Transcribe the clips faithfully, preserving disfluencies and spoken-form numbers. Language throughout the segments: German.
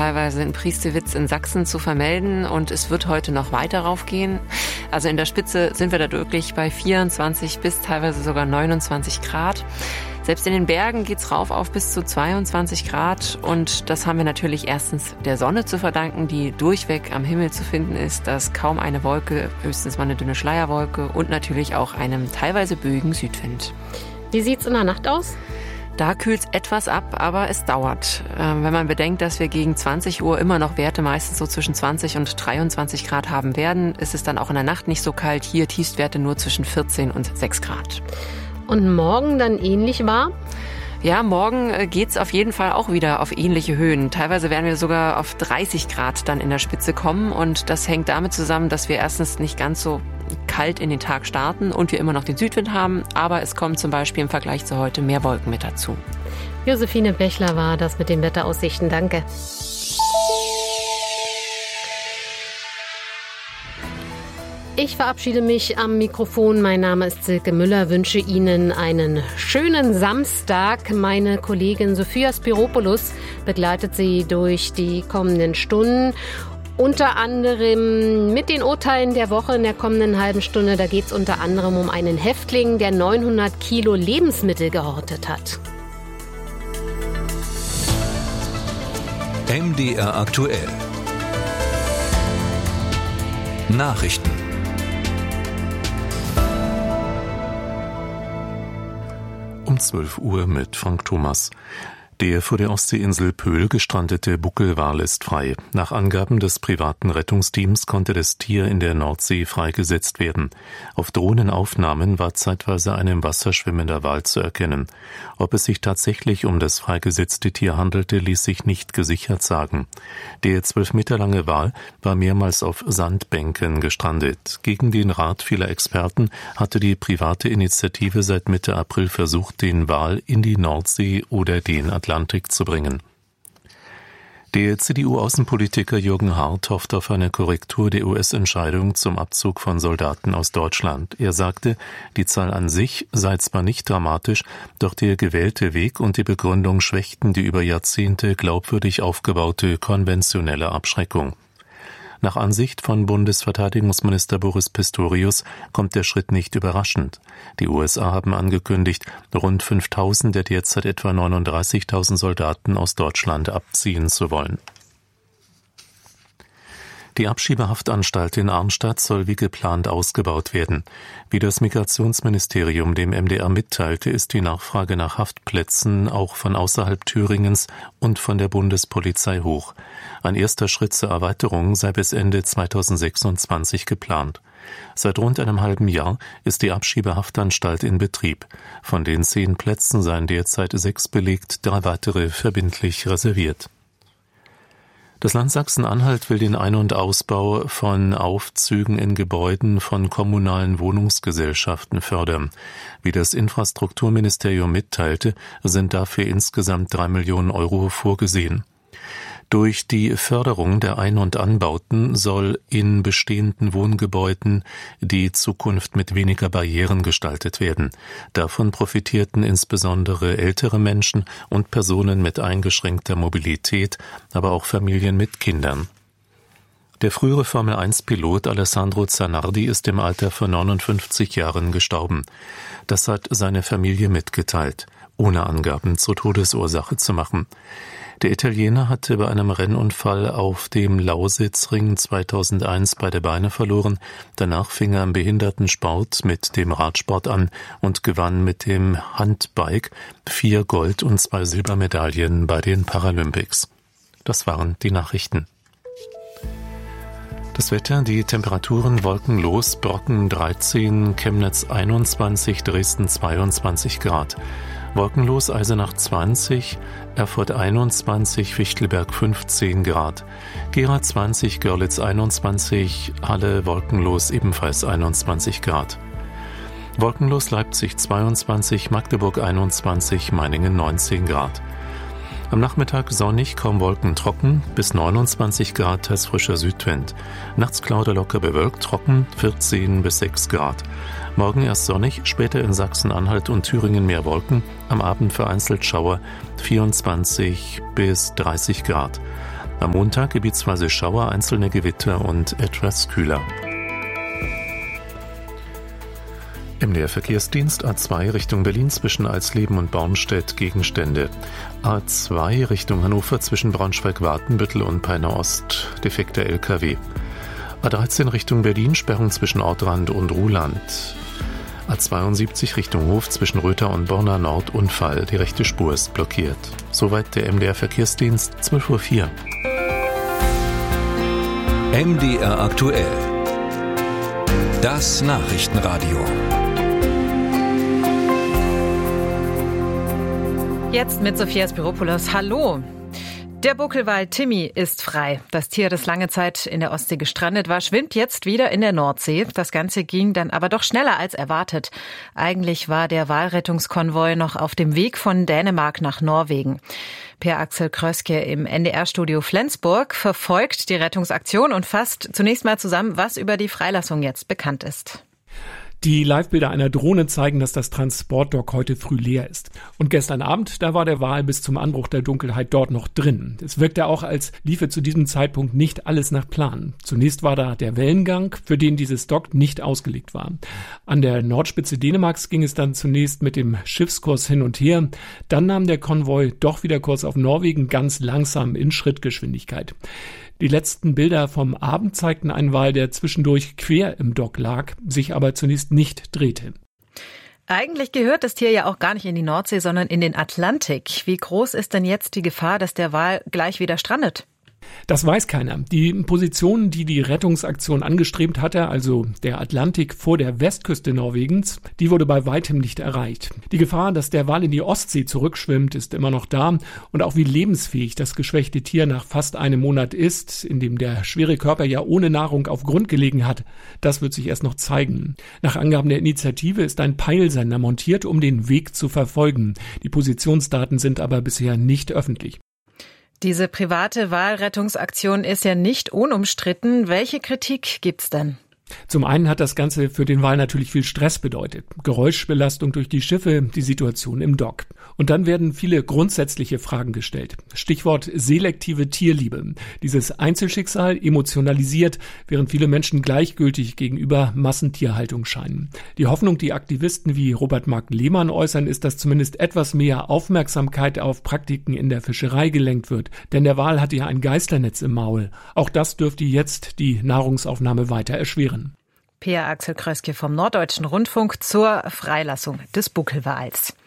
teilweise in Priestewitz in Sachsen zu vermelden und es wird heute noch weiter raufgehen. Also in der Spitze sind wir da wirklich bei vierundzwanzig bis teilweise sogar neunundzwanzig Grad. Selbst in den Bergen geht's rauf auf bis zu zweiundzwanzig Grad und das haben wir natürlich erstens der Sonne zu verdanken, die durchweg am Himmel zu finden ist. Da ist kaum eine Wolke, höchstens mal eine dünne Schleierwolke und natürlich auch einem teilweise böigen Südwind. Wie sieht's in der Nacht aus? Da kühlt's etwas ab, aber es dauert. Ähm, wenn man bedenkt, dass wir gegen zwanzig Uhr immer noch Werte meistens so zwischen zwanzig und dreiundzwanzig Grad haben werden, ist es dann auch in der Nacht nicht so kalt. Hier Tiefstwerte nur zwischen vierzehn und sechs Grad. Und morgen dann ähnlich warm? Ja, morgen geht's auf jeden Fall auch wieder auf ähnliche Höhen. Teilweise werden wir sogar auf dreißig Grad dann in der Spitze kommen und das hängt damit zusammen, dass wir erstens nicht ganz so kalt in den Tag starten und wir immer noch den Südwind haben, aber es kommen zum Beispiel im Vergleich zu heute mehr Wolken mit dazu. Josephine Bechler war das mit den Wetteraussichten. Danke. Ich verabschiede mich am Mikrofon. Mein Name ist Silke Müller, wünsche Ihnen einen schönen Samstag. Meine Kollegin Sophia Spiropoulos begleitet Sie durch die kommenden Stunden. Unter anderem mit den Urteilen der Woche in der kommenden halben Stunde. Da geht es unter anderem um einen Häftling, der neunhundert Kilo Lebensmittel gehortet hat. M D R aktuell. Nachrichten. Um zwölf Uhr mit Frank Thomas. Der vor der Ostseeinsel Pöhl gestrandete Buckelwal ist frei. Nach Angaben des privaten Rettungsteams konnte das Tier in der Nordsee freigesetzt werden. Auf Drohnenaufnahmen war zeitweise ein im Wasser schwimmender Wal zu erkennen. Ob es sich tatsächlich um das freigesetzte Tier handelte, ließ sich nicht gesichert sagen. Der zwölf Meter lange Wal war mehrmals auf Sandbänken gestrandet. Gegen den Rat vieler Experten hatte die private Initiative seit Mitte April versucht, den Wal in die Nordsee oder den Atlantik zu bringen. Der C D U-Außenpolitiker Jürgen Hart hofft auf eine Korrektur der U S-Entscheidung zum Abzug von Soldaten aus Deutschland. Er sagte, die Zahl an sich sei zwar nicht dramatisch, doch der gewählte Weg und die Begründung schwächten die über Jahrzehnte glaubwürdig aufgebaute konventionelle Abschreckung. Nach Ansicht von Bundesverteidigungsminister Boris Pistorius kommt der Schritt nicht überraschend. Die U S A haben angekündigt, rund fünftausend der derzeit etwa neununddreißigtausend Soldaten aus Deutschland abziehen zu wollen. Die Abschiebehaftanstalt in Arnstadt soll wie geplant ausgebaut werden. Wie das Migrationsministerium dem M D R mitteilte, ist die Nachfrage nach Haftplätzen auch von außerhalb Thüringens und von der Bundespolizei hoch. Ein erster Schritt zur Erweiterung sei bis Ende zweitausendsechsundzwanzig geplant. Seit rund einem halben Jahr ist die Abschiebehaftanstalt in Betrieb. Von den zehn Plätzen seien derzeit sechs belegt, drei weitere verbindlich reserviert. Das Land Sachsen-Anhalt will den Ein- und Ausbau von Aufzügen in Gebäuden von kommunalen Wohnungsgesellschaften fördern. Wie das Infrastrukturministerium mitteilte, sind dafür insgesamt drei Millionen Euro vorgesehen. Durch die Förderung der Ein- und Anbauten soll in bestehenden Wohngebäuden die Zukunft mit weniger Barrieren gestaltet werden. Davon profitierten insbesondere ältere Menschen und Personen mit eingeschränkter Mobilität, aber auch Familien mit Kindern. Der frühere Formel eins Pilot Alessandro Zanardi ist im Alter von neunundfünfzig Jahren gestorben. Das hat seine Familie mitgeteilt, ohne Angaben zur Todesursache zu machen. Der Italiener hatte bei einem Rennunfall auf dem Lausitzring zweitausendeins beide Beine verloren. Danach fing er am Behindertensport mit dem Radsport an und gewann mit dem Handbike vier Gold- und zwei Silbermedaillen bei den Paralympics. Das waren die Nachrichten. Das Wetter, die Temperaturen wolkenlos, Brocken dreizehn, Chemnitz einundzwanzig, Dresden zweiundzwanzig Grad. Wolkenlos Eisenach zwanzig, Erfurt einundzwanzig, Fichtelberg fünfzehn Grad, Gera zwanzig, Görlitz einundzwanzig, Halle wolkenlos ebenfalls einundzwanzig Grad. Wolkenlos Leipzig zweiundzwanzig, Magdeburg einundzwanzig, Meiningen neunzehn Grad. Am Nachmittag sonnig, kaum Wolken, trocken, bis neunundzwanzig Grad, teils frischer Südwind. Nachts Cloud locker bewölkt, trocken, vierzehn bis sechs Grad. Morgen erst sonnig, später in Sachsen-Anhalt und Thüringen mehr Wolken, am Abend vereinzelt Schauer, vierundzwanzig bis dreißig Grad. Am Montag gebietsweise Schauer, einzelne Gewitter und etwas kühler. M D R-Verkehrsdienst A zwei Richtung Berlin zwischen Alsleben und Bornstedt Gegenstände. A zwei Richtung Hannover zwischen Braunschweig-Watenbüttel und Peine Ost defekter L K W. A dreizehn Richtung Berlin Sperrung zwischen Ortrand und Ruhland. A zweiundsiebzig Richtung Hof zwischen Röther und Borna Nord Unfall. Die rechte Spur ist blockiert. Soweit der M D R-Verkehrsdienst, zwölf Uhr vier. M D R aktuell. Das Nachrichtenradio. Jetzt mit Sophia Spiropoulos. Hallo. Der Buckelwal Timmy ist frei. Das Tier, das lange Zeit in der Ostsee gestrandet war, schwimmt jetzt wieder in der Nordsee. Das Ganze ging dann aber doch schneller als erwartet. Eigentlich war der Walrettungskonvoi noch auf dem Weg von Dänemark nach Norwegen. Per Axel Kröske im N D R-Studio Flensburg verfolgt die Rettungsaktion und fasst zunächst mal zusammen, was über die Freilassung jetzt bekannt ist. Die Livebilder einer Drohne zeigen, dass das Transportdock heute früh leer ist. Und gestern Abend, da war der Wal bis zum Anbruch der Dunkelheit dort noch drin. Es wirkte auch, als liefe zu diesem Zeitpunkt nicht alles nach Plan. Zunächst war da der Wellengang, für den dieses Dock nicht ausgelegt war. An der Nordspitze Dänemarks ging es dann zunächst mit dem Schiffskurs hin und her. Dann nahm der Konvoi doch wieder Kurs auf Norwegen, ganz langsam in Schrittgeschwindigkeit. Die letzten Bilder vom Abend zeigten einen Wal, der zwischendurch quer im Dock lag, sich aber zunächst nicht drehte. Eigentlich gehört das Tier ja auch gar nicht in die Nordsee, sondern in den Atlantik. Wie groß ist denn jetzt die Gefahr, dass der Wal gleich wieder strandet? Das weiß keiner. Die Position, die die Rettungsaktion angestrebt hatte, also der Atlantik vor der Westküste Norwegens, die wurde bei weitem nicht erreicht. Die Gefahr, dass der Wal in die Ostsee zurückschwimmt, ist immer noch da. Und auch wie lebensfähig das geschwächte Tier nach fast einem Monat ist, in dem der schwere Körper ja ohne Nahrung auf Grund gelegen hat, das wird sich erst noch zeigen. Nach Angaben der Initiative ist ein Peilsender montiert, um den Weg zu verfolgen. Die Positionsdaten sind aber bisher nicht öffentlich. Diese private Walrettungsaktion ist ja nicht unumstritten. Welche Kritik gibt's denn? Zum einen hat das Ganze für den Wal natürlich viel Stress bedeutet. Geräuschbelastung durch die Schiffe, die Situation im Dock. Und dann werden viele grundsätzliche Fragen gestellt. Stichwort selektive Tierliebe. Dieses Einzelschicksal emotionalisiert, während viele Menschen gleichgültig gegenüber Massentierhaltung scheinen. Die Hoffnung, die Aktivisten wie Robert Mark Lehmann äußern, ist, dass zumindest etwas mehr Aufmerksamkeit auf Praktiken in der Fischerei gelenkt wird. Denn der Wal hat ja ein Geisternetz im Maul. Auch das dürfte jetzt die Nahrungsaufnahme weiter erschweren. Per Axel Kröske vom Norddeutschen Rundfunk zur Freilassung des Buckelwals.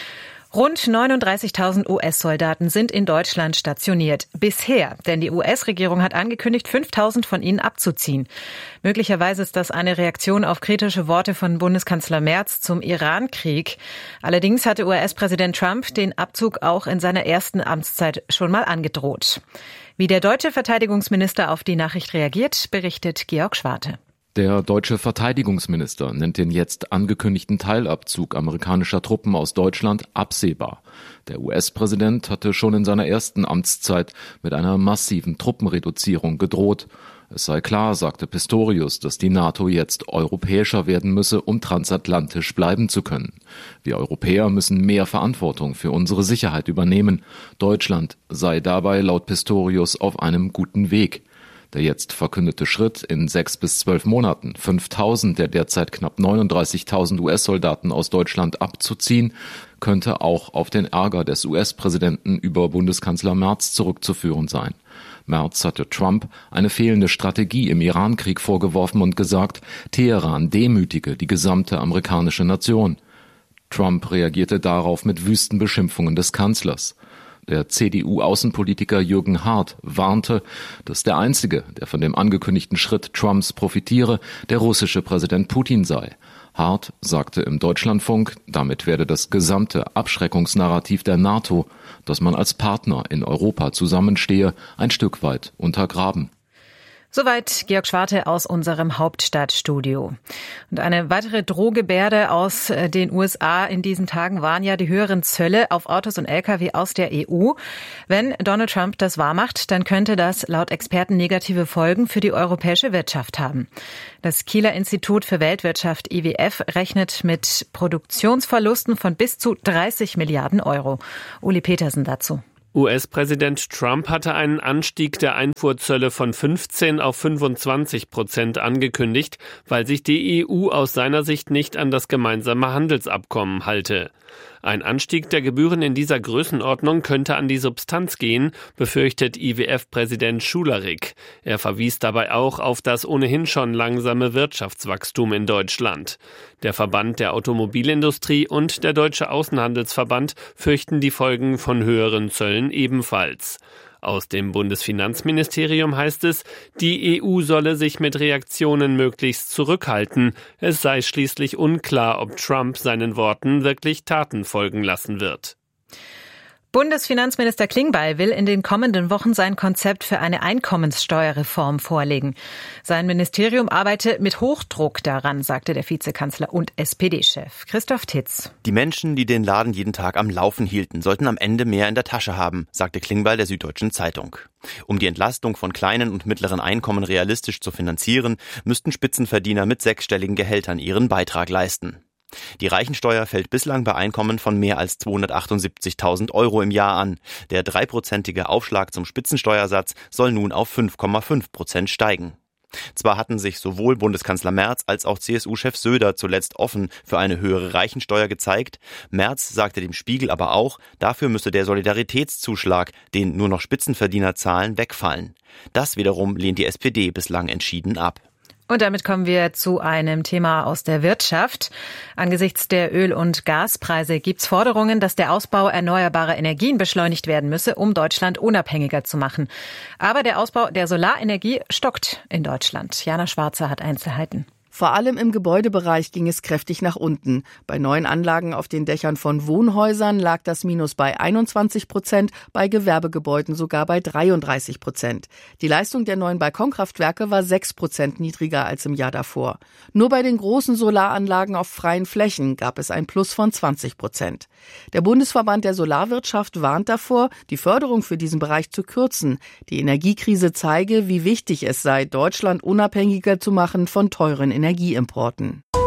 Rund neununddreißigtausend U S-Soldaten sind in Deutschland stationiert. Bisher, denn die U S-Regierung hat angekündigt, fünftausend von ihnen abzuziehen. Möglicherweise ist das eine Reaktion auf kritische Worte von Bundeskanzler Merz zum Iran-Krieg. Allerdings hatte U S-Präsident Trump den Abzug auch in seiner ersten Amtszeit schon mal angedroht. Wie der deutsche Verteidigungsminister auf die Nachricht reagiert, berichtet Georg Schwarte. Der deutsche Verteidigungsminister nennt den jetzt angekündigten Teilabzug amerikanischer Truppen aus Deutschland absehbar. Der U S-Präsident hatte schon in seiner ersten Amtszeit mit einer massiven Truppenreduzierung gedroht. Es sei klar, sagte Pistorius, dass die NATO jetzt europäischer werden müsse, um transatlantisch bleiben zu können. Wir Europäer müssen mehr Verantwortung für unsere Sicherheit übernehmen. Deutschland sei dabei laut Pistorius auf einem guten Weg. Der jetzt verkündete Schritt, in sechs bis zwölf Monaten fünftausend der derzeit knapp neununddreißigtausend U S-Soldaten aus Deutschland abzuziehen, könnte auch auf den Ärger des U S-Präsidenten über Bundeskanzler Merz zurückzuführen sein. Merz hatte Trump eine fehlende Strategie im Iran-Krieg vorgeworfen und gesagt, Teheran demütige die gesamte amerikanische Nation. Trump reagierte darauf mit wüsten Beschimpfungen des Kanzlers. Der C D U-Außenpolitiker Jürgen Hart warnte, dass der Einzige, der von dem angekündigten Schritt Trumps profitiere, der russische Präsident Putin sei. Hart sagte im Deutschlandfunk, damit werde das gesamte Abschreckungsnarrativ der NATO, dass man als Partner in Europa zusammenstehe, ein Stück weit untergraben. Soweit Georg Schwarte aus unserem Hauptstadtstudio. Und eine weitere Drohgebärde aus den U S A in diesen Tagen waren ja die höheren Zölle auf Autos und L K W aus der E U. Wenn Donald Trump das wahrmacht, dann könnte das laut Experten negative Folgen für die europäische Wirtschaft haben. Das Kieler Institut für Weltwirtschaft I W F rechnet mit Produktionsverlusten von bis zu dreißig Milliarden Euro. Uli Petersen dazu. U S-Präsident Trump hatte einen Anstieg der Einfuhrzölle von fünfzehn auf fünfundzwanzig Prozent angekündigt, weil sich die E U aus seiner Sicht nicht an das gemeinsame Handelsabkommen halte. Ein Anstieg der Gebühren in dieser Größenordnung könnte an die Substanz gehen, befürchtet I W F-Präsident Schularik. Er verwies dabei auch auf das ohnehin schon langsame Wirtschaftswachstum in Deutschland. Der Verband der Automobilindustrie und der Deutsche Außenhandelsverband fürchten die Folgen von höheren Zöllen ebenfalls. Aus dem Bundesfinanzministerium heißt es, die E U solle sich mit Reaktionen möglichst zurückhalten. Es sei schließlich unklar, ob Trump seinen Worten wirklich Taten folgen lassen wird. Bundesfinanzminister Klingbeil will in den kommenden Wochen sein Konzept für eine Einkommenssteuerreform vorlegen. Sein Ministerium arbeite mit Hochdruck daran, sagte der Vizekanzler und S P D-Chef Christoph Titz. Die Menschen, die den Laden jeden Tag am Laufen hielten, sollten am Ende mehr in der Tasche haben, sagte Klingbeil der Süddeutschen Zeitung. Um die Entlastung von kleinen und mittleren Einkommen realistisch zu finanzieren, müssten Spitzenverdiener mit sechsstelligen Gehältern ihren Beitrag leisten. Die Reichensteuer fällt bislang bei Einkommen von mehr als zweihundertachtundsiebzigtausend Euro im Jahr an. Der dreiprozentige Aufschlag zum Spitzensteuersatz soll nun auf fünf Komma fünf Prozent steigen. Zwar hatten sich sowohl Bundeskanzler Merz als auch C S U-Chef Söder zuletzt offen für eine höhere Reichensteuer gezeigt. Merz sagte dem Spiegel aber auch, dafür müsse der Solidaritätszuschlag, den nur noch Spitzenverdiener zahlen, wegfallen. Das wiederum lehnt die S P D bislang entschieden ab. Und damit kommen wir zu einem Thema aus der Wirtschaft. Angesichts der Öl- und Gaspreise gibt es Forderungen, dass der Ausbau erneuerbarer Energien beschleunigt werden müsse, um Deutschland unabhängiger zu machen. Aber der Ausbau der Solarenergie stockt in Deutschland. Jana Schwarzer hat Einzelheiten. Vor allem im Gebäudebereich ging es kräftig nach unten. Bei neuen Anlagen auf den Dächern von Wohnhäusern lag das Minus bei einundzwanzig Prozent, bei Gewerbegebäuden sogar bei dreiunddreißig Prozent. Die Leistung der neuen Balkonkraftwerke war sechs Prozent niedriger als im Jahr davor. Nur bei den großen Solaranlagen auf freien Flächen gab es ein Plus von zwanzig Prozent. Der Bundesverband der Solarwirtschaft warnt davor, die Förderung für diesen Bereich zu kürzen. Die Energiekrise zeige, wie wichtig es sei, Deutschland unabhängiger zu machen von teuren Energieimporten.